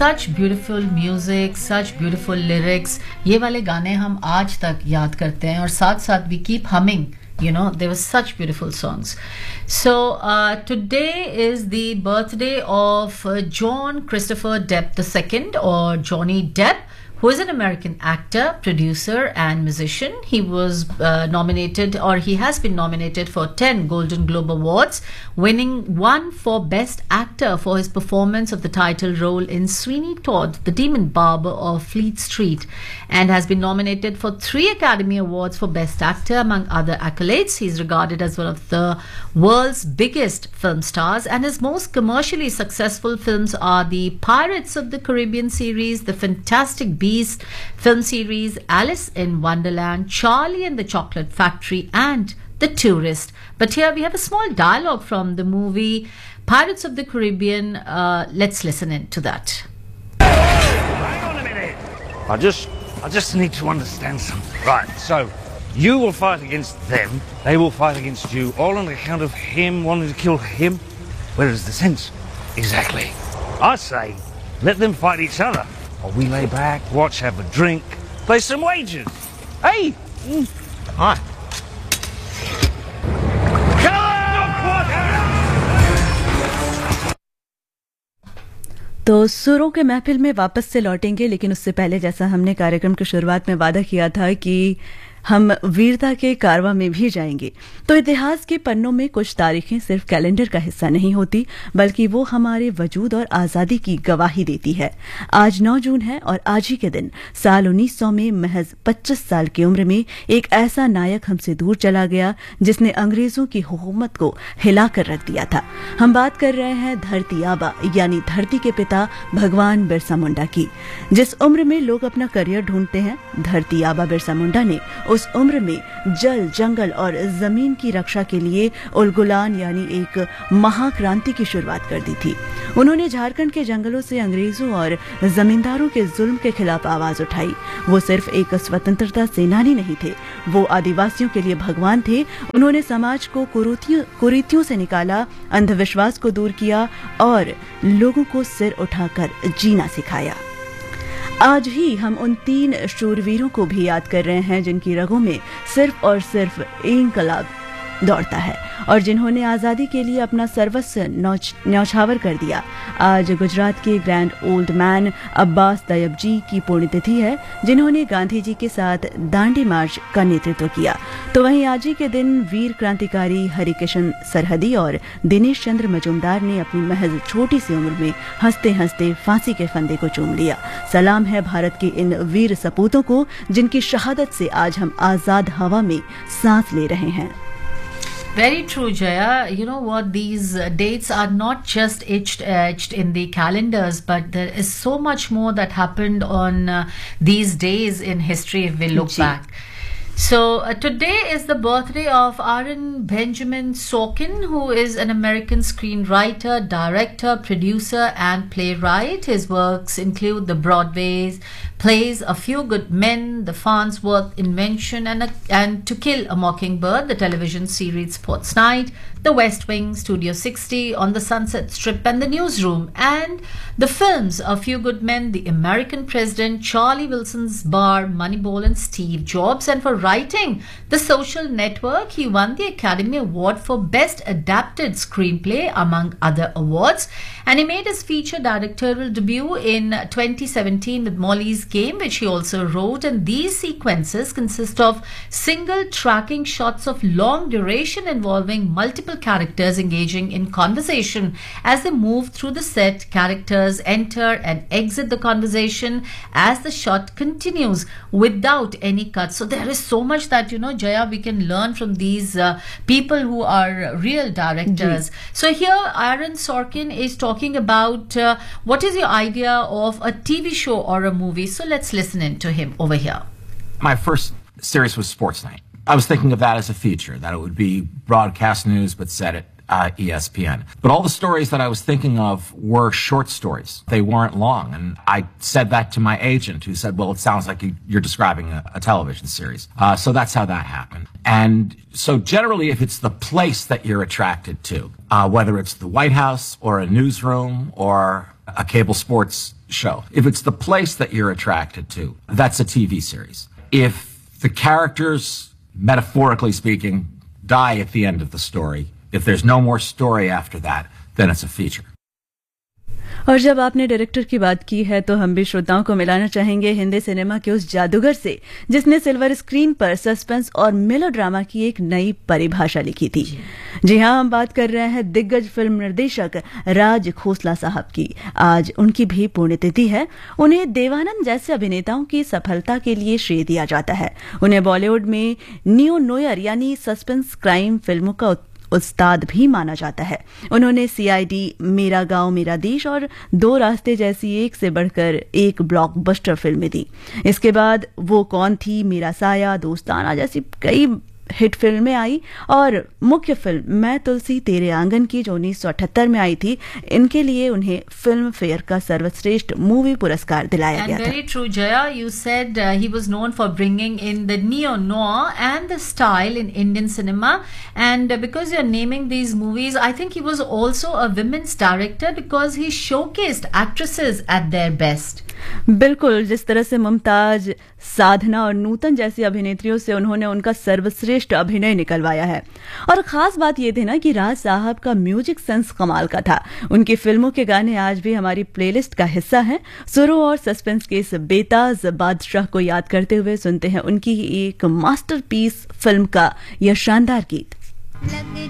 such beautiful music, such beautiful lyrics. ये वाले गाने हम आज तक याद करते हैं और साथ साथ we keep humming. You know, they were such beautiful songs. So today is the birthday of John Christopher Depp II, or Johnny Depp, who is an American actor, producer, and musician. He was nominated, or he has been nominated for 10 Golden Globe Awards, winning one for Best Actor for his performance of the title role in Sweeney Todd, the Demon Barber of Fleet Street, and has been nominated for 3 Academy Awards for Best Actor, among other accolades. He is regarded as one of the world's biggest film stars, and his most commercially successful films are the Pirates of the Caribbean series, the Fantastic Beasts film series, Alice in Wonderland, Charlie and the Chocolate Factory, and The Tourist. But here we have a small dialogue from the movie Pirates of the Caribbean. Let's listen in to that. Hang on a minute. I just need to understand something. Right, so you will fight against them, they will fight against you, all on account of him wanting to kill him. Where is the sense? Exactly. I say, let them fight each other. Or we lay back, watch, have a drink, play some wagers. Hey! Hi. तो सुरों के महफिल में वापस से लौटेंगे, लेकिन उससे पहले जैसा हमने कार्यक्रम की शुरुआत में वादा किया था कि हम वीरता के कारवां में भी जाएंगे, तो इतिहास के पन्नों में कुछ तारीखें सिर्फ कैलेंडर का हिस्सा नहीं होती, बल्कि वो हमारे वजूद और आज़ादी की गवाही देती है। आज 9 जून है और आज ही के दिन साल 1900 में महज 25 साल की उम्र में एक ऐसा नायक हमसे दूर चला गया जिसने अंग्रेजों की हुकूमत को हिलाकर रख दिया था। हम बात कर रहे हैं धरती आबा यानी धरती के पिता भगवान बिरसा मुंडा की। जिस उम्र में लोग अपना करियर ढूंढते हैं, धरती आबा बिरसा मुंडा ने उस उम्र में जल, जंगल और जमीन की रक्षा के लिए उलगुलान यानी एक महाक्रांति की शुरुआत कर दी थी। उन्होंने झारखंड के जंगलों से अंग्रेजों और जमींदारों के जुल्म के खिलाफ आवाज उठाई। वो सिर्फ एक स्वतंत्रता सेनानी नहीं थे, वो आदिवासियों के लिए भगवान थे। उन्होंने समाज को कुरीतियों से निकाला, अंधविश्वास को दूर किया और लोगों को सिर उठाकर जीना सिखाया। आज ही हम उन 3 शूरवीरों को भी याद कर रहे हैं जिनकी रगों में सिर्फ और सिर्फ इंकलाब दौड़ता है और जिन्होंने आज़ादी के लिए अपना सर्वस्व न्यौछावर कर दिया। आज गुजरात के grand old man Abbas Tayyab जी की पुण्यतिथि है, जिन्होंने गांधी जी के साथ दांडी मार्च का नेतृत्व किया। तो वहीं आज ही के दिन वीर क्रांतिकारी हरिकिशन सरहदी और दिनेश चंद्र मजूमदार ने अपनी महज छोटी सी उम्र में हंसते हंसते फांसी के फंदे को चूम लिया। सलाम है भारत के इन वीर सपूतों को, जिनकी शहादत से आज हम आजाद हवा में सांस ले रहे हैं। Very true, Jaya. You know what? These dates are not just etched in the calendars, but there is so much more that happened on these days in history if we look back. So today is the birthday of Aaron Benjamin Sorkin, who is an American screenwriter, director, producer, and playwright. His works include the Broadway plays A Few Good Men, The Farnsworth Invention, and To Kill a Mockingbird, the television series Sports Night, The West Wing, Studio 60, On the Sunset Strip, and The Newsroom, and the films A Few Good Men, The American President, Charlie Wilson's Bar, Moneyball, and Steve Jobs. And for writing The Social Network, he won the Academy Award for Best Adapted Screenplay, among other awards. And he made his feature directorial debut in 2017 with Molly's Game, which he also wrote. And these sequences consist of single tracking shots of long duration involving multiple characters engaging in conversation as they move through the set. Characters enter and exit the conversation as the shot continues without any cuts. So there is so much that, you know, Jaya, we can learn from these people who are real directors. So here Aaron Sorkin is talking about what is your idea of a TV show or a movie. So let's listen in to him over here. My first series was Sports Night. I was thinking of that as a feature, that it would be broadcast news but set at ESPN. But all the stories that I was thinking of were short stories. They weren't long. And I said that to my agent, who said, well, it sounds like you're describing a television series. So that's how that happened. And so generally, if it's the place that you're attracted to, whether it's the White House or a newsroom or a cable sports show. If it's the place that you're attracted to, that's a TV series. If the characters, metaphorically speaking, die at the end of the story, if there's no more story after that, then it's a feature. और जब आपने director की बात की है तो हम भी श्रोताओं को मिलाना चाहेंगे हिंदी सिनेमा के उस जादूगर से जिसने सिल्वर स्क्रीन पर सस्पेंस और मेलोड्रामा की एक नई परिभाषा लिखी थी। जी हाँ, हम बात कर रहे हैं दिग्गज फिल्म निर्देशक राज खोसला साहब की। आज उनकी भी पुण्यतिथि है। उन्हें देवानंद जैसे अभिनेताओं की सफलता के लिए श्रेय दिया जाता है। उन्हें बॉलीवुड में नियो नोयर यानी सस्पेंस क्राइम फिल्मों का उस्ताद भी माना जाता है। उन्होंने CID, मेरा गांव मेरा देश और दो रास्ते जैसी एक से बढ़कर एक ब्लॉकबस्टर फिल्में दी। इसके बाद वो कौन थी, मेरा साया, दोस्ताना जैसी कई हिट फिल्में आई और मुख्य फिल्म मैं तुलसी तेरे आंगन की जो 1978 में आई थी, इनके लिए उन्हें फिल्म फेयर का सर्वश्रेष्ठ मूवी पुरस्कार दिलाया गया था। Very true, Jaya. You said he was known for bringing in the neo-noir and the style in Indian cinema. And because you're naming these movies, I think he was also a women's director because he showcased actresses at their best. बिल्कुल, जिस तरह से मुमताज, साधना और नूतन जैसी अभिनेत्रियों से उन्होंने उनका सर्वश्रेष्ठ अभिनय निकलवाया है। और खास बात यह थी ना कि राज साहब का म्यूजिक सेंस कमाल का था। उनकी फिल्मों के गाने आज भी हमारी प्लेलिस्ट का हिस्सा हैं। सुरों और सस्पेंस के इस बेताज बादशाह को याद करते हुए सुनते हैं उनकी एक मास्टरपीस फिल्म का यह शानदार गीत।